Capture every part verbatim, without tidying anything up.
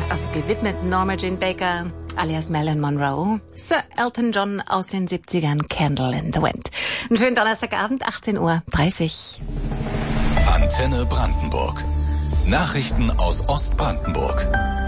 also gewidmet Norma Jean Baker, alias Marilyn Monroe, Sir Elton John aus den siebzigern, Candle in the Wind. Einen schönen Donnerstagabend, achtzehn Uhr dreißig. Antenne Brandenburg. Nachrichten aus Ostbrandenburg.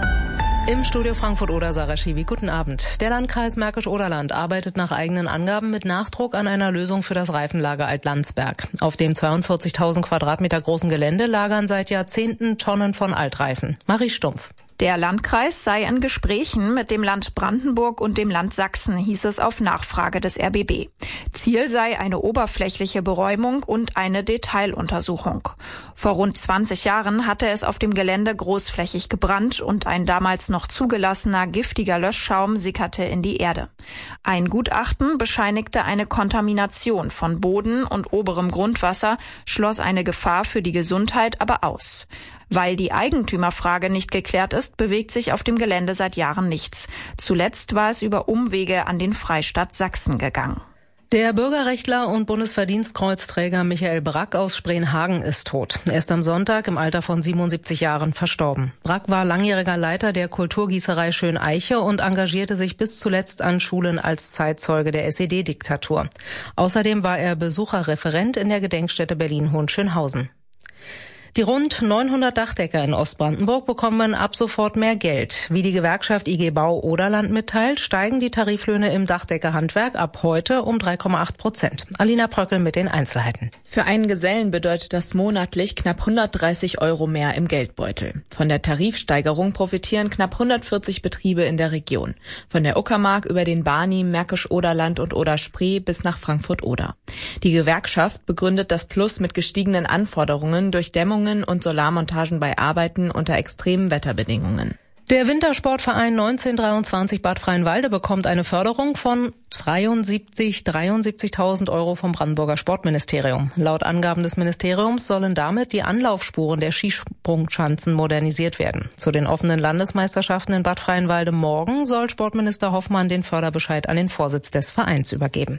Im Studio Frankfurt-Oder, Sarah Schiwi. Guten Abend. Der Landkreis Märkisch-Oderland arbeitet nach eigenen Angaben mit Nachdruck an einer Lösung für das Reifenlager Alt-Landsberg. Auf dem zweiundvierzigtausend Quadratmeter großen Gelände lagern seit Jahrzehnten Tonnen von Altreifen. Marie Stumpf. Der Landkreis sei in Gesprächen mit dem Land Brandenburg und dem Land Sachsen, hieß es auf Nachfrage des R B B. Ziel sei eine oberflächliche Beräumung und eine Detailuntersuchung. Vor rund zwanzig Jahren hatte es auf dem Gelände großflächig gebrannt und ein damals noch zugelassener giftiger Löschschaum sickerte in die Erde. Ein Gutachten bescheinigte eine Kontamination von Boden und oberem Grundwasser, schloss eine Gefahr für die Gesundheit aber aus. Weil die Eigentümerfrage nicht geklärt ist, bewegt sich auf dem Gelände seit Jahren nichts. Zuletzt war es über Umwege an den Freistaat Sachsen gegangen. Der Bürgerrechtler und Bundesverdienstkreuzträger Michael Brack aus Spreenhagen ist tot. Er ist am Sonntag im Alter von siebenundsiebzig Jahren verstorben. Brack war langjähriger Leiter der Kulturgießerei Schöneiche und engagierte sich bis zuletzt an Schulen als Zeitzeuge der S E D-Diktatur. Außerdem war er Besucherreferent in der Gedenkstätte Berlin-Hohenschönhausen. Die rund neunhundert Dachdecker in Ostbrandenburg bekommen ab sofort mehr Geld. Wie die Gewerkschaft I G Bau Oderland mitteilt, steigen die Tariflöhne im Dachdeckerhandwerk ab heute um drei Komma acht Prozent. Alina Pröckel mit den Einzelheiten. Für einen Gesellen bedeutet das monatlich knapp hundertdreißig Euro mehr im Geldbeutel. Von der Tarifsteigerung profitieren knapp hundertvierzig Betriebe in der Region. Von der Uckermark über den Barnim, Märkisch-Oderland und Oder-Spree bis nach Frankfurt-Oder. Die Gewerkschaft begründet das Plus mit gestiegenen Anforderungen durch Dämmung und Solarmontagen bei Arbeiten unter extremen Wetterbedingungen. Der Wintersportverein neunzehnhundertdreiundzwanzig Bad Freienwalde bekommt eine Förderung von dreiundsiebzigtausend Euro vom Brandenburger Sportministerium. Laut Angaben des Ministeriums sollen damit die Anlaufspuren der Skisprungschanzen modernisiert werden. Zu den offenen Landesmeisterschaften in Bad Freienwalde morgen soll Sportminister Hoffmann den Förderbescheid an den Vorsitz des Vereins übergeben.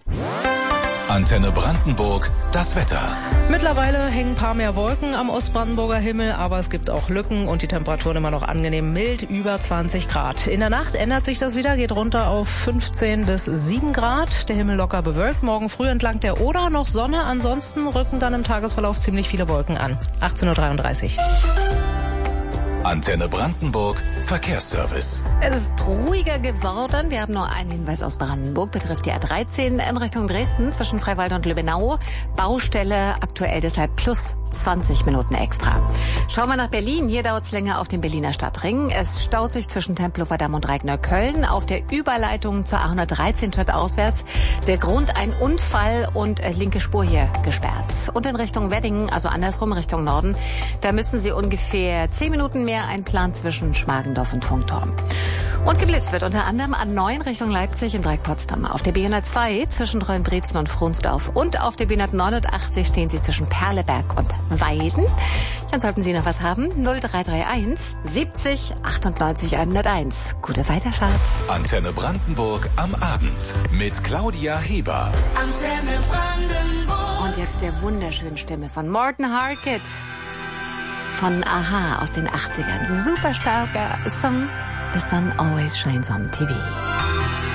Antenne Brandenburg, das Wetter. Mittlerweile hängen ein paar mehr Wolken am Ostbrandenburger Himmel, aber es gibt auch Lücken und die Temperaturen immer noch angenehm mild, über zwanzig Grad. In der Nacht ändert sich das wieder, geht runter auf fünfzehn bis sieben Grad. Der Himmel locker bewölkt. Morgen früh entlang der Oder noch Sonne, ansonsten rücken dann im Tagesverlauf ziemlich viele Wolken an. achtzehn Uhr dreiunddreißig. Antenne Brandenburg, Verkehrsservice. Es ist ruhiger geworden. Wir haben nur einen Hinweis aus Brandenburg, betrifft die A dreizehn in Richtung Dresden zwischen Freiwald und Lübbenau. Baustelle aktuell deshalb plus zwanzig Minuten extra. Schauen wir nach Berlin. Hier dauert es länger auf dem Berliner Stadtring. Es staut sich zwischen Tempelhofer Damm und Reckneukölln. Auf der Überleitung zur A hundertdreizehn Schritt auswärts. Der Grund ein Unfall und äh, linke Spur hier gesperrt. Und in Richtung Wedding, also andersrum Richtung Norden, da müssen Sie ungefähr zehn Minuten mehr einplanen zwischen Schmargendorf und Funkturm. Und geblitzt wird unter anderem A neun Richtung Leipzig in Dreieck-Potsdam. Auf der B hundertzwei zwischen Treuendretzen und Fronsdorf. Und auf der B hundertneunundachtzig stehen Sie zwischen Perleberg und Weisen. Dann sollten Sie noch was haben. null drei drei eins siebzig achtundneunzig hunderteins. Gute Weiterfahrt. Antenne Brandenburg am Abend mit Claudia Heber. Antenne Brandenburg. Und jetzt der wunderschönen Stimme von Morten Harkett von A H aus den achtzigern. Super starker Song. The Sun Always Shines on T V.